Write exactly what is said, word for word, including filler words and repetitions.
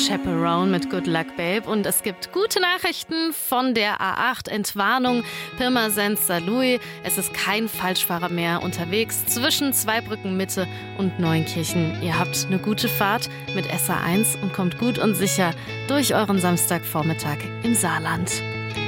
Chaperone mit Good Luck Babe. Und es gibt gute Nachrichten von der A acht. Entwarnung Pirmasens-Saarlouis. Es ist kein Falschfahrer mehr unterwegs zwischen Zweibrücken Mitte und Neunkirchen. Ihr habt eine gute Fahrt mit S A eins und kommt gut und sicher durch euren Samstagvormittag im Saarland.